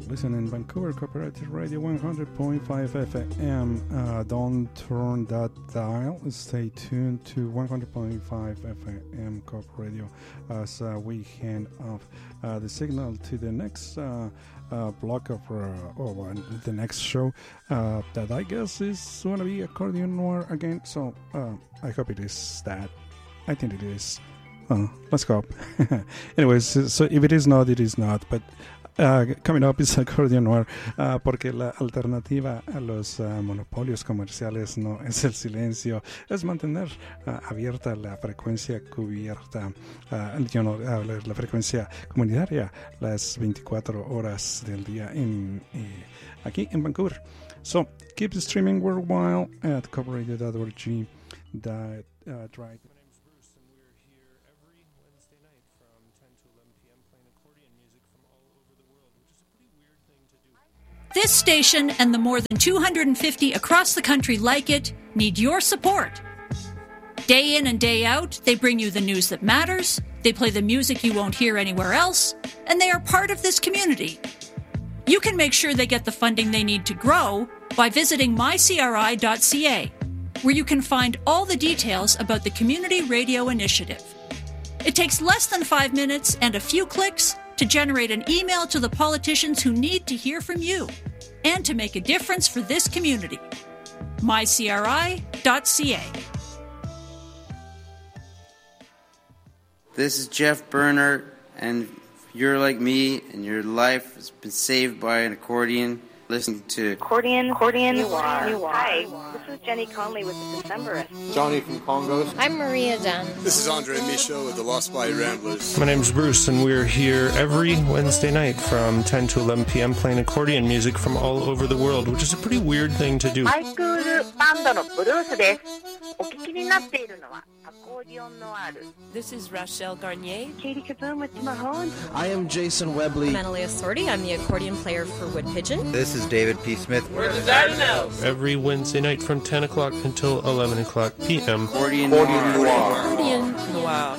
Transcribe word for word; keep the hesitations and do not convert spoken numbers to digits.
listening Vancouver Cooperative Radio one hundred point five F M. Uh, don't turn that dial. Stay tuned to one hundred point five F M Coop Radio as uh, we hand off uh, the signal to the next uh, uh, block of uh, oh, uh, the next show uh, that I guess is going to be Accordion Noir again. So uh, I hope it is that. I think it is. Uh, let's go. Anyways, so if it is not, it is not. But uh, coming up is Accordion Noir, uh, porque la alternativa a los uh, monopolios comerciales no es el silencio, es mantener uh, abierta la frecuencia cubierta, uh, you know, uh, la, la frecuencia comunitaria las veinticuatro horas del día en, eh, aquí en Vancouver. So keep streaming worldwide at coop radio dot org. That uh, drive. This station and the more than two hundred fifty across the country like it need your support. Day in and day out, they bring you the news that matters, they play the music you won't hear anywhere else, and they are part of this community. You can make sure they get the funding they need to grow by visiting my c r i dot c a, where you can find all the details about the Community Radio Initiative. It takes less than five minutes and a few clicks to generate an email to the politicians who need to hear from you and to make a difference for this community. my c r i dot c a. This is Jeff Berner, and if you're like me and your life has been saved by an accordion, listen to Accordion, Accordion, you are. You are. Hi, this is Jenny Conley with the Decemberists. Johnny from Congos. I'm Maria Dunn. This is Andre Michaud with the Lost Body Ramblers. My name's Bruce, and we're here every Wednesday night from ten to eleven p.m. playing accordion music from all over the world, which is a pretty weird thing to do. ハイクールバンドのブルースです。お聞きになっているのはアコーディオンノアール。 This is Rachelle Garnier. Katie Kaboom with Mahone. I am Jason Webley. I'm Annalie Assorti. I'm the accordion player for Wood Pigeon. This is David P. Smith. We're the Dardanelles. Every Wednesday night from ten o'clock until eleven o'clock p.m. Accordion Accordion Noir. Accordion Noir.